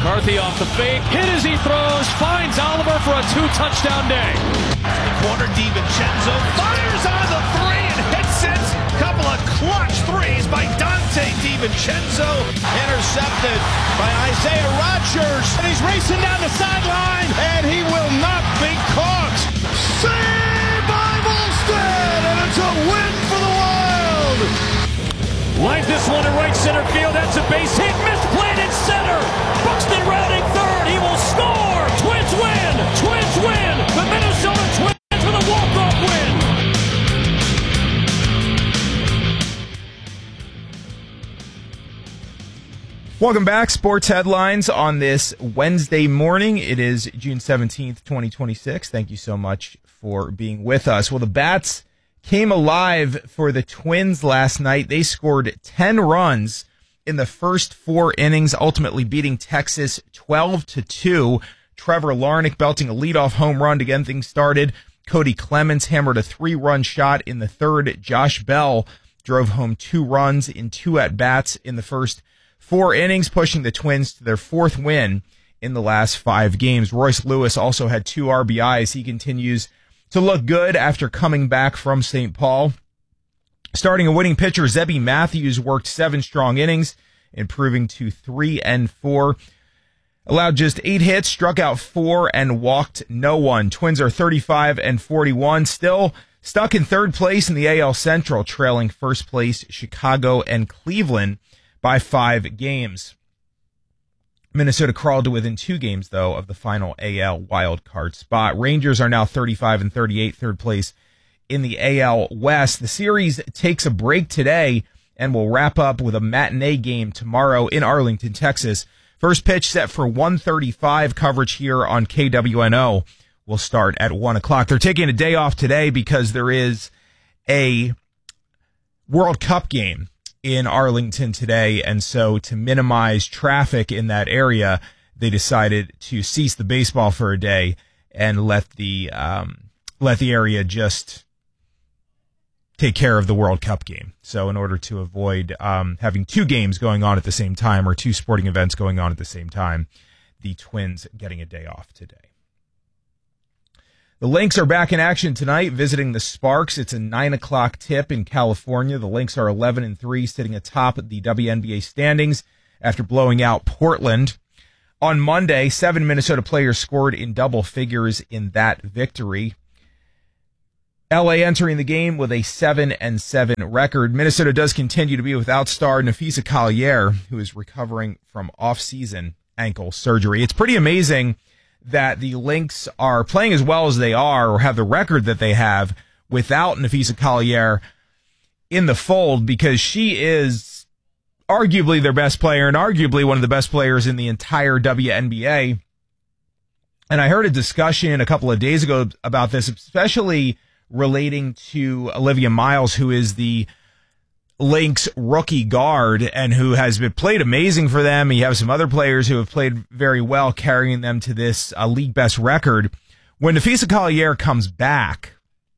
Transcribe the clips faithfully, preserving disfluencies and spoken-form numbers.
McCarthy off the fake, hit as he throws, finds Oliver for a two-touchdown day. The corner, DiVincenzo fires on the three and hits it. Couple of clutch threes by Dante DiVincenzo. Intercepted by Isaiah Rodgers. And he's racing down the sideline, and he will not be caught. Saved by Volstead, and it's a win for the Wild. Lines this one to right center field. That's a base hit. Misplayed in center. Buxton rounding third. He will score. Twins win. Twins win. The Minnesota Twins with a walk-off win. Welcome back. Sports headlines on this Wednesday morning. It is June seventeenth, twenty twenty-six. Thank you so much for being with us. Well, the Bats came alive for the Twins last night. They scored ten runs in the first four innings, ultimately beating Texas twelve to two. Trevor Larnach belting a leadoff home run to get things started. Cody Clemens hammered a three-run shot in the third. Josh Bell drove home two runs in two at-bats in the first four innings, pushing the Twins to their fourth win in the last five games. Royce Lewis also had two R B Is. He continues to look good after coming back from Saint Paul. Starting a winning pitcher, Zebby Matthews worked seven strong innings, improving to three and four. Allowed just eight hits, struck out four, and walked no one. Twins are thirty-five and forty-one, still stuck in third place in the A L Central, trailing first place Chicago and Cleveland by five games. Minnesota crawled to within two games, though, of the final A L wildcard spot. Rangers are now thirty-five and thirty-eight, third place in the A L West. The series takes a break today and will wrap up with a matinee game tomorrow in Arlington, Texas. First pitch set for one thirty-five. Coverage here on K W N O will start at one o'clock. They're taking a day off today because there is a World Cup game in Arlington today, and so to minimize traffic in that area, they decided to cease the baseball for a day and let the um, let the area just take care of the World Cup game. So in order to avoid um, having two games going on at the same time or two sporting events going on at the same time, the Twins getting a day off today. The Lynx are back in action tonight, visiting the Sparks. It's a nine o'clock tip in California. The Lynx are eleven and three, sitting atop the W N B A standings after blowing out Portland. On Monday, seven Minnesota players scored in double figures in that victory. L A entering the game with a seven and seven record. Minnesota does continue to be without star Napheesa Collier, who is recovering from off-season ankle surgery. It's pretty amazing that the Lynx are playing as well as they are, or have the record that they have, without Napheesa Collier in the fold, because she is arguably their best player and arguably one of the best players in the entire W N B A. And I heard a discussion a couple of days ago about this, especially relating to Olivia Miles, who is the Lynx rookie guard and who has been played amazing for them. You have some other players who have played very well, carrying them to this uh, league best record. When Napheesa Collier comes back,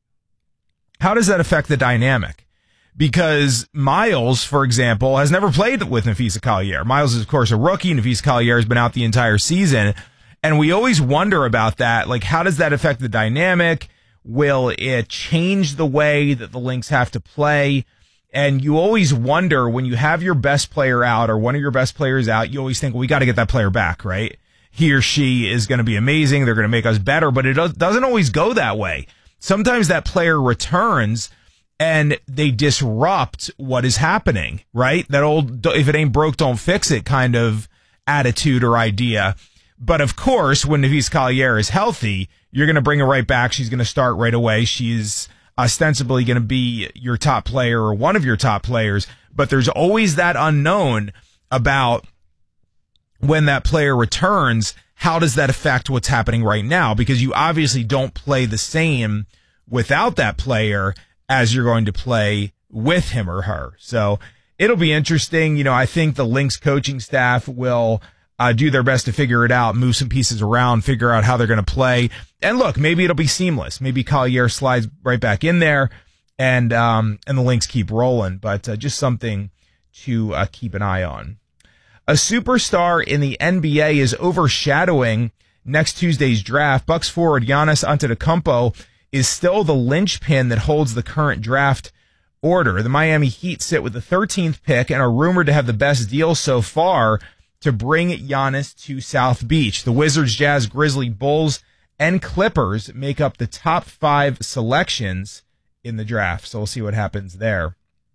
how does that affect the dynamic? Because Miles, for example, has never played with Napheesa Collier. Miles is, of course, a rookie. Napheesa Collier has been out the entire season. And we always wonder about that. Like, how does that affect the dynamic? Will it change the way that the Lynx have to play? And you always wonder when you have your best player out or one of your best players out, you always think, well, we got to get that player back, right? He or she is going to be amazing. They're going to make us better, but it doesn't always go that way. Sometimes that player returns and they disrupt what is happening, right? That old, if it ain't broke, don't fix it kind of attitude or idea. But of course, when Napheesa Collier is healthy, you're going to bring her right back. She's going to start right away. She's ostensibly going to be your top player or one of your top players, but there's always that unknown about when that player returns. How does that affect what's happening right now? Because you obviously don't play the same without that player as you're going to play with him or her. So it'll be interesting. You know, I think the Lynx coaching staff will Uh, do their best to figure it out, move some pieces around, figure out how they're going to play. And look, maybe it'll be seamless. Maybe Collier slides right back in there and um, and the Lynx keep rolling. But uh, just something to uh, keep an eye on. A superstar in the N B A is overshadowing next Tuesday's draft. Bucks forward Giannis Antetokounmpo is still the linchpin that holds the current draft order. The Miami Heat sit with the thirteenth pick and are rumored to have the best deal so far to bring Giannis to South Beach. The Wizards, Jazz, Grizzlies, Bulls, and Clippers make up the top five selections in the draft. So we'll see what happens there.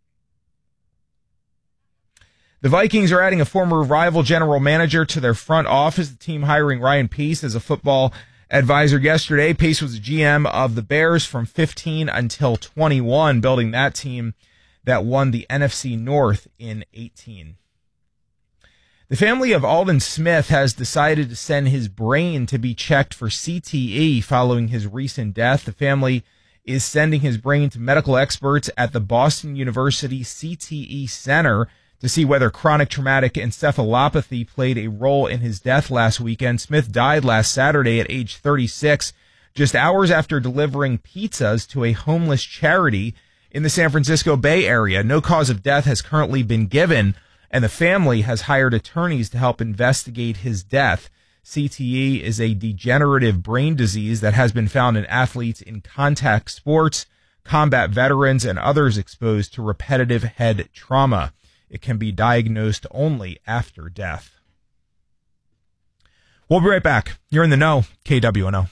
The Vikings are adding a former rival general manager to their front office. The team hiring Ryan Pace as a football advisor yesterday. Pace was the G M of the Bears from fifteen until twenty-one, building that team that won the N F C North in eighteen. The family of Alden Smith has decided to send his brain to be checked for C T E following his recent death. The family is sending his brain to medical experts at the Boston University C T E Center to see whether chronic traumatic encephalopathy played a role in his death last weekend. Smith died last Saturday at age thirty-six, just hours after delivering pizzas to a homeless charity in the San Francisco Bay Area. No cause of death has currently been given, and the family has hired attorneys to help investigate his death. C T E is a degenerative brain disease that has been found in athletes in contact sports, combat veterans, and others exposed to repetitive head trauma. It can be diagnosed only after death. We'll be right back. You're in the know, K W N O.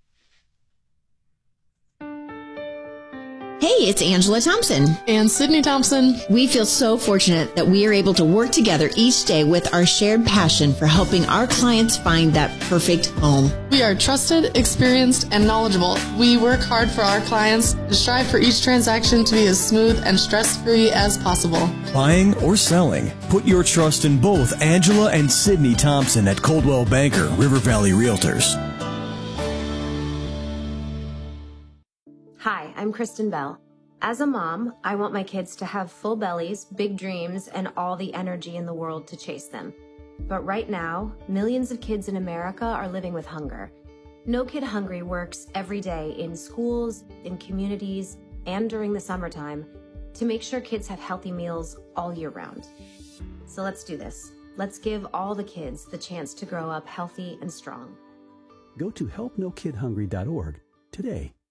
Hey, it's Angela Thompson. And Sydney Thompson. We feel so fortunate that we are able to work together each day with our shared passion for helping our clients find that perfect home. We are trusted, experienced, and knowledgeable. We work hard for our clients and strive for each transaction to be as smooth and stress-free as possible. Buying or selling, put your trust in both Angela and Sydney Thompson at Coldwell Banker River Valley Realtors. Hi, I'm Kristen Bell. As a mom, I want my kids to have full bellies, big dreams, and all the energy in the world to chase them. But right now, millions of kids in America are living with hunger. No Kid Hungry works every day in schools, in communities, and during the summertime to make sure kids have healthy meals all year round. So let's do this. Let's give all the kids the chance to grow up healthy and strong. Go to help no kid hungry dot org today.